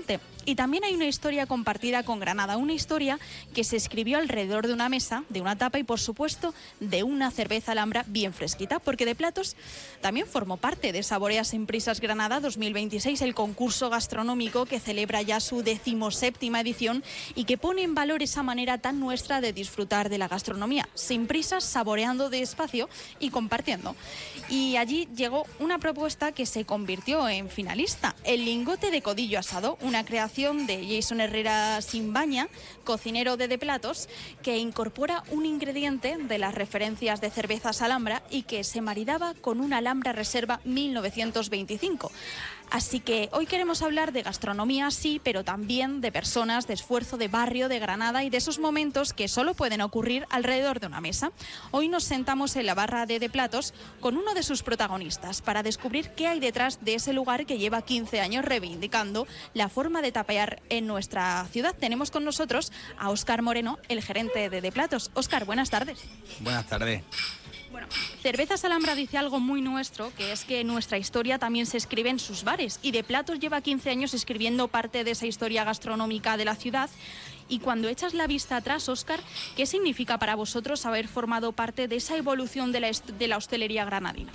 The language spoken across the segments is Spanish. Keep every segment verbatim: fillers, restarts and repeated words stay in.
ingrediente. Y también hay una historia compartida con Granada, una historia que se escribió alrededor de una mesa, de una tapa y, por supuesto, de una cerveza Alhambra bien fresquita, porque De Platos también formó parte de Saborea sin prisas Granada dos mil veintiséis, el concurso gastronómico que celebra ya su decimoséptima edición y que pone en valor esa manera tan nuestra de disfrutar de la gastronomía, sin prisas, saboreando despacio y compartiendo. Y allí llegó una propuesta que se convirtió en finalista, el lingote de codillo asado, una creación de Jason Herrera Simbaña, cocinero de De Platos, que incorpora un ingrediente de las referencias de cervezas Alhambra y que se maridaba con una Alhambra Reserva mil novecientos veinticinco. Así que hoy queremos hablar de gastronomía, sí, pero también de personas, de esfuerzo, de barrio, de Granada y de esos momentos que solo pueden ocurrir alrededor de una mesa. Hoy nos sentamos en la barra de De Platos con uno de sus protagonistas para descubrir qué hay detrás de ese lugar que lleva quince años reivindicando la forma de tapear en nuestra ciudad. Tenemos con nosotros a Óscar Moreno, el gerente de De Platos. Óscar, buenas tardes. Buenas tardes. Bueno, Cervezas Alhambra dice algo muy nuestro, que es que nuestra historia también se escribe en sus bares. Y De Platos lleva quince años escribiendo parte de esa historia gastronómica de la ciudad. Y cuando echas la vista atrás, Óscar, ¿qué significa para vosotros haber formado parte de esa evolución de la, de la hostelería granadina?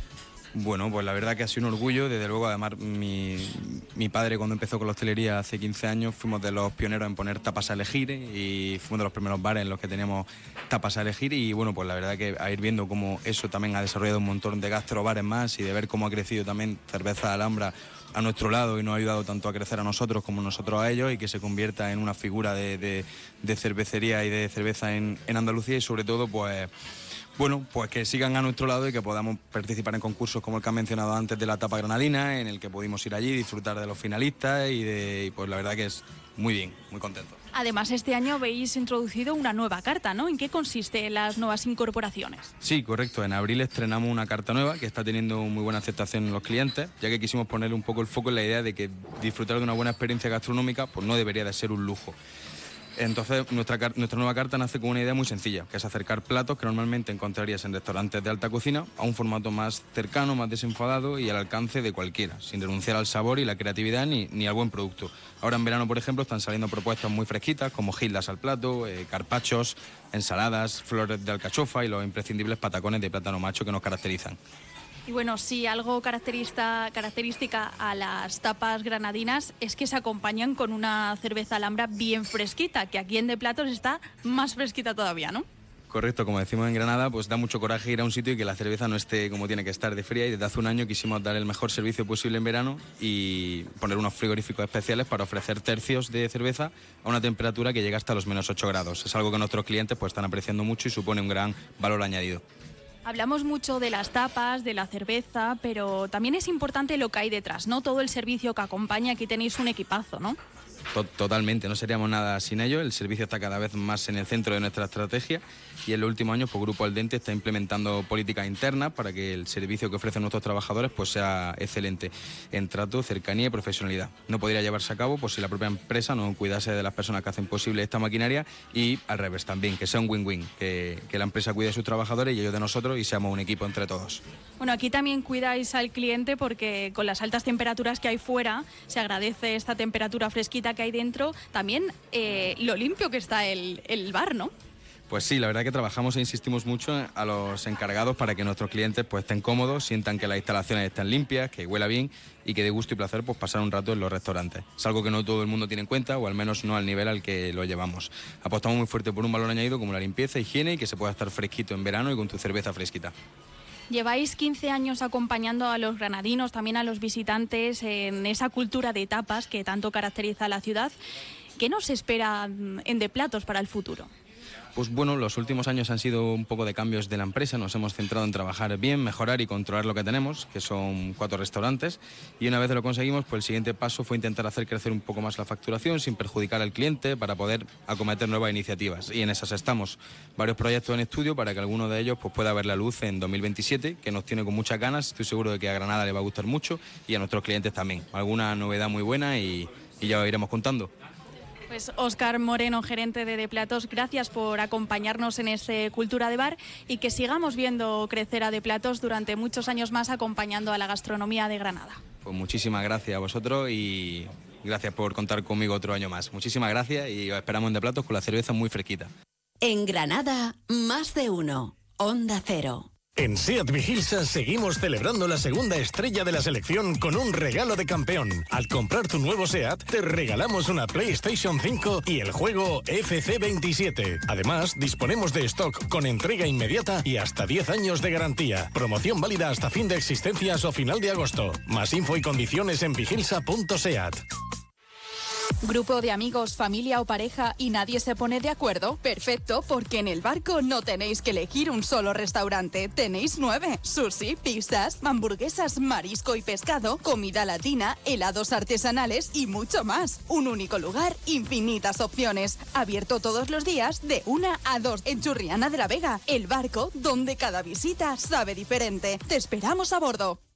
Bueno, pues la verdad que ha sido un orgullo. Desde luego, además, mi, mi padre cuando empezó con la hostelería hace quince años, fuimos de los pioneros en poner tapas a elegir y fuimos de los primeros bares en los que teníamos tapas a elegir y bueno, pues la verdad que a ir viendo cómo eso también ha desarrollado un montón de gastrobares más y de ver cómo ha crecido también Cerveza Alhambra a nuestro lado y nos ha ayudado tanto a crecer a nosotros como nosotros a ellos y que se convierta en una figura de, de, de cervecería y de cerveza en, en Andalucía y sobre todo pues... Bueno, pues que sigan a nuestro lado y que podamos participar en concursos como el que han mencionado antes de la tapa granadina, en el que pudimos ir allí, disfrutar de los finalistas y, de, y pues la verdad que es muy bien, muy contento. Además, este año habéis introducido una nueva carta, ¿no? ¿En qué consiste las nuevas incorporaciones? Sí, correcto. En abril estrenamos una carta nueva que está teniendo muy buena aceptación en los clientes, ya que quisimos poner un poco el foco en la idea de que disfrutar de una buena experiencia gastronómica pues no debería de ser un lujo. Entonces, nuestra, nuestra nueva carta nace con una idea muy sencilla, que es acercar platos que normalmente encontrarías en restaurantes de alta cocina a un formato más cercano, más desenfadado y al alcance de cualquiera, sin renunciar al sabor y la creatividad ni, ni al buen producto. Ahora en verano, por ejemplo, están saliendo propuestas muy fresquitas como gildas al plato, eh, carpachos, ensaladas, flores de alcachofa y los imprescindibles patacones de plátano macho que nos caracterizan. Y bueno, sí, algo característica, característica a las tapas granadinas es que se acompañan con una cerveza Alhambra bien fresquita, que aquí en De Platos está más fresquita todavía, ¿no? Correcto, como decimos en Granada, pues da mucho coraje ir a un sitio y que la cerveza no esté como tiene que estar de fría y desde hace un año quisimos dar el mejor servicio posible en verano y poner unos frigoríficos especiales para ofrecer tercios de cerveza a una temperatura que llega hasta los menos ocho grados. Es algo que nuestros clientes pues están apreciando mucho y supone un gran valor añadido. Hablamos mucho de las tapas, de la cerveza, pero también es importante lo que hay detrás, ¿no? Todo el servicio que acompaña, aquí tenéis un equipazo, ¿no? Totalmente, no seríamos nada sin ello. El servicio está cada vez más en el centro de nuestra estrategia y en los últimos años, pues, Grupo Al Dente está implementando políticas internas para que el servicio que ofrecen nuestros trabajadores pues, sea excelente en trato, cercanía y profesionalidad. No podría llevarse a cabo pues, si la propia empresa no cuidase de las personas que hacen posible esta maquinaria y al revés también, que sea un win-win, que, que la empresa cuide de sus trabajadores y ellos de nosotros y seamos un equipo entre todos. Bueno, aquí también cuidáis al cliente porque con las altas temperaturas que hay fuera se agradece esta temperatura fresquita que hay dentro, también eh, lo limpio que está el, el bar, ¿no? Pues sí, la verdad que trabajamos e insistimos mucho a los encargados para que nuestros clientes pues, estén cómodos, sientan que las instalaciones están limpias, que huela bien y que de gusto y placer pues, pasar un rato en los restaurantes. Es algo que no todo el mundo tiene en cuenta o al menos no al nivel al que lo llevamos. Apostamos muy fuerte por un valor añadido como la limpieza, higiene y que se pueda estar fresquito en verano y con tu cerveza fresquita. Lleváis quince años acompañando a los granadinos, también a los visitantes en esa cultura de tapas que tanto caracteriza a la ciudad. ¿Qué nos espera en De Platos para el futuro? Pues bueno, los últimos años han sido un poco de cambios de la empresa, nos hemos centrado en trabajar bien, mejorar y controlar lo que tenemos, que son cuatro restaurantes, y una vez lo conseguimos, pues el siguiente paso fue intentar hacer crecer un poco más la facturación sin perjudicar al cliente para poder acometer nuevas iniciativas, y en esas estamos. Varios proyectos en estudio para que alguno de ellos pues, pueda ver la luz en dos mil veintisiete, que nos tiene con muchas ganas, estoy seguro de que a Granada le va a gustar mucho y a nuestros clientes también. Alguna novedad muy buena y, y ya lo iremos contando. Pues Óscar Moreno, gerente de De Platos, gracias por acompañarnos en este Cultura de Bar y que sigamos viendo crecer a De Platos durante muchos años más acompañando a la gastronomía de Granada. Pues muchísimas gracias a vosotros y gracias por contar conmigo otro año más. Muchísimas gracias y os esperamos en De Platos con la cerveza muy fresquita. En Granada, más de uno. Onda Cero. En SEAT Vigilsa seguimos celebrando la segunda estrella de la selección con un regalo de campeón. Al comprar tu nuevo SEAT, te regalamos una PlayStation cinco y el juego F C veintisiete. Además, disponemos de stock con entrega inmediata y hasta diez años de garantía. Promoción válida hasta fin de existencias o final de agosto. Más info y condiciones en vigilsa punto seat. ¿Grupo de amigos, familia o pareja y nadie se pone de acuerdo? Perfecto, porque en El Barco no tenéis que elegir un solo restaurante. Tenéis nueve. Sushi, pizzas, hamburguesas, marisco y pescado, comida latina, helados artesanales y mucho más. Un único lugar, infinitas opciones. Abierto todos los días de una a dos en Churriana de la Vega. El Barco, donde cada visita sabe diferente. Te esperamos a bordo.